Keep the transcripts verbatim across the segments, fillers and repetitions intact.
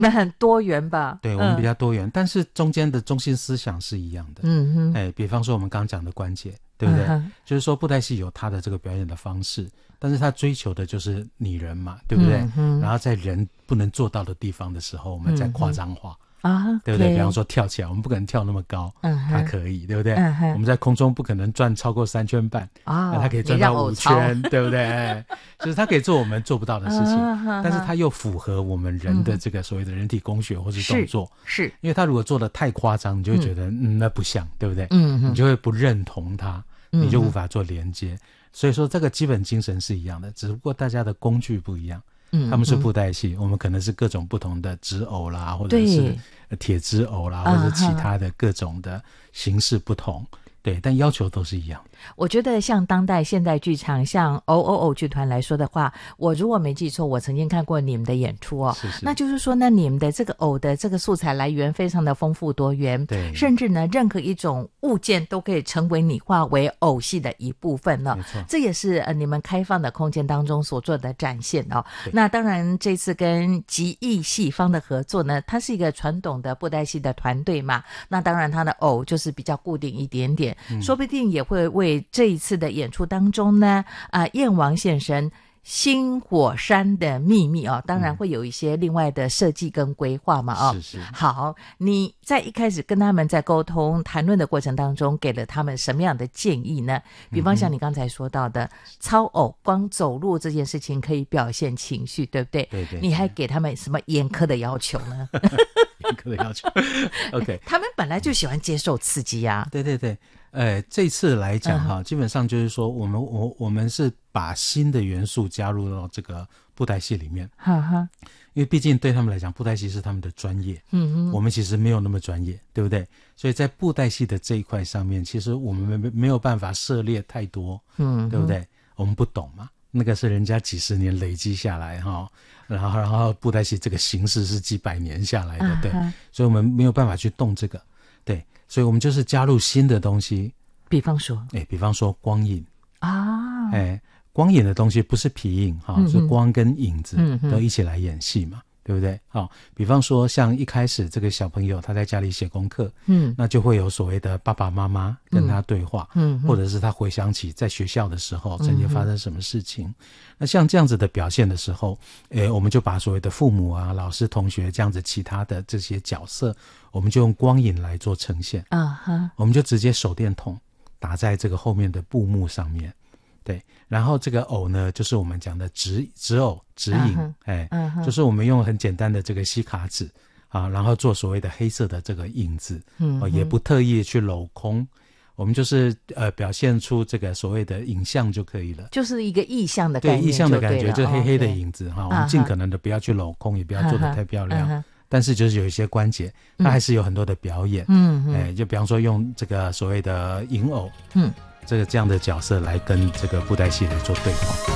那很多元吧？ 对，我们比较多元，嗯、但是中间的中心思想是一样的。 嗯哼， 哎，比方说我们刚刚讲的关节，对不对？嗯、就是说布袋戏有它的这个表演的方式，但是它追求的就是拟人嘛，对不对？嗯、然后在人不能做到的地方的时候，我们再夸张化。嗯啊， 对不对？比方说跳起来，我们不可能跳那么高，嗯，它可以，对不对？嗯，我们在空中不可能转超过三圈半啊，它可以转到五圈，对不对？哎，就是它可以做我们做不到的事情，啊、但是它又符合我们人的这个所谓的人体工学或是动作， 是，是因为它如果做的太夸张，你就会觉得 嗯, 嗯那不像，对不对？嗯，你就会不认同它，你就无法做连接。所以说这个基本精神是一样的，只不过大家的工具不一样。嗯，他们是布袋戏，我们可能是各种不同的纸偶啦，或者是铁枝偶啦，或者其他的各种的形式不同，对，但要求都是一样。 我觉得像当代现代剧场，像偶偶偶剧团来说的话，我如果没记错，我曾经看过你们的演出哦。 是是， 那就是说呢，你们的这个偶的这个素材来源非常的丰富多元， 对， 甚至呢，任何一种物件都可以成为拟化为偶戏的一部分了。 没错， 这也是呃你们开放的空间当中所做的展现哦。那当然，这次跟集艺戏方的合作呢，它是一个传统的布袋戏的团队嘛，那当然它的偶就是比较固定一点点，嗯、说不定也会为这一次的演出当中呢，啊、呃，燕王现身新火山的秘密哦，当然会有一些另外的设计跟规划嘛哦。 是是。 好，你在一开始跟他们在沟通谈论的过程当中，给了他们什么样的建议呢？比方像你刚才说到的，嗯、操偶光走路这件事情可以表现情绪，对不对？ 对 对, 对。 你还给他们什么严苛的要求呢？ 严苛的要求，OK。 他们本来就喜欢接受刺激啊。 对对对。呃，这次来讲哈，嗯、基本上就是说，我们我我们是把新的元素加入到这个布袋戏里面， 哈哈， 因为毕竟对他们来讲，布袋戏是他们的专业，嗯哼，我们其实没有那么专业，对不对？所以在布袋戏的这一块上面，其实我们没没有办法涉猎太多，嗯，对不对？我们不懂嘛，那个是人家几十年累积下来哈，然后然后布袋戏这个形式是几百年下来的，啊、对，所以我们没有办法去动这个，对。所以我们就是加入新的东西， 比方说， 哎，比方说光影啊， 哎，光影的东西不是皮影哈，嗯、是光跟影子都一起来演戏嘛，嗯、对不对？好、哦，比方说像一开始这个小朋友他在家里写功课，嗯，那就会有所谓的爸爸妈妈跟他对话，嗯，或者是他回想起在学校的时候曾经发生什么事情，嗯、那像这样子的表现的时候，哎，我们就把所谓的父母啊、老师、同学这样子其他的这些角色。我们就用光影来做呈现啊哈， uh-huh. 我们就直接手电筒打在这个后面的布幕上面，对，然后这个偶呢，就是我们讲的纸纸偶纸影， uh-huh. 哎， uh-huh. 就是我们用很简单的这个西卡纸啊，然后做所谓的黑色的这个影子，嗯、uh-huh. 也不特意去镂空，我们就是呃表现出这个所谓的影像就可以了， 就是一个意象的概念， 对，意象的感觉，就黑黑的影子哈， okay. 我们尽可能的不要去镂空， uh-huh. 也不要做得太漂亮。Uh-huh.但是就是有一些关节，它还是有很多的表演，嗯，嗯哎，就比方说用这个所谓的影偶，嗯，这个这样的角色来跟这个布袋戏来做对话。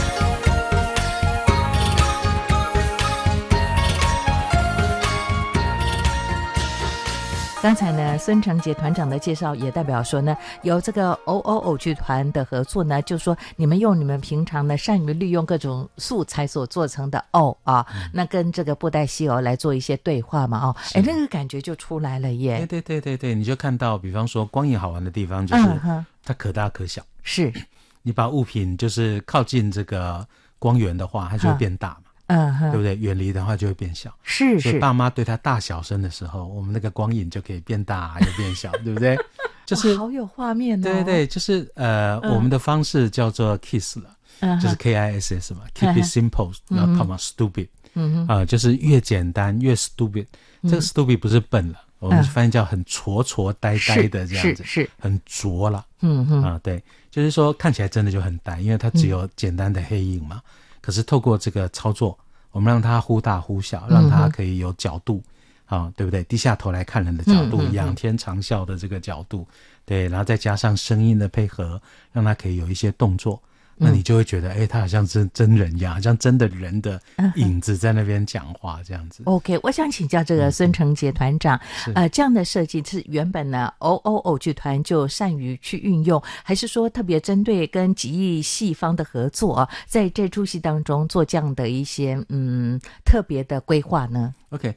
刚才呢，孙成杰团长的介绍也代表说呢，由这个偶偶偶剧团的合作呢，就是说你们用你们平常呢善于利用各种素材所做成的偶啊、嗯，那跟这个布袋戏偶来做一些对话嘛，哦，哎，那个感觉就出来了耶。 对对对对对，你就看到，比方说光影好玩的地方就是、嗯、它可大可小， 是你把物品就是靠近这个光源的话，它就会变大嘛。嗯，对不对？远离的话就会变小， 是是。 所以爸妈对他大小声的时候，我们那个光影就可以变大又变小，对不对？就是好有画面哦。 对对，就是呃、嗯，我们的方式叫做 kiss 了，嗯、就是 K I S S 嘛、嗯、，keep it simple， 然后 comma stupid， 嗯啊、呃，就是越简单越 stupid，、嗯、这个 stupid 不是笨了，我们发现叫很挫挫呆呆的这样子， 是 是, 是很拙了，嗯嗯啊，对，就是说看起来真的就很呆，因为它只有简单的黑影嘛。嗯，可是透过这个操作，我们让它忽大忽小，让它可以有角度，啊、嗯，对不对？低下头来看人的角度，嗯、仰天长啸的这个角度，对，然后再加上声音的配合，让它可以有一些动作。 那你就会觉得哎、欸，他好像真真人一样，好像真的人的影子在那边讲话这样子。 OK， 我想请教这个孙承杰团长， 嗯、 呃，这样的设计是原本呢偶偶偶剧团就善于去运用，还是说特别针对跟集艺戏方的合作，在这出戏当中做这样的一些嗯特别的规划呢？ OK，